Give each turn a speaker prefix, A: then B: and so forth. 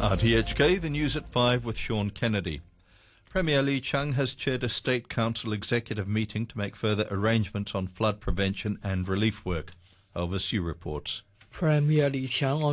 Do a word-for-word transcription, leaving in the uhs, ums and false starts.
A: R T H K, the news at five with Sean Kennedy. Premier Lee Chung has chaired a State Council executive meeting to make further arrangements on flood prevention and relief work. Elvis Yu reports.
B: Premier Li Qiang on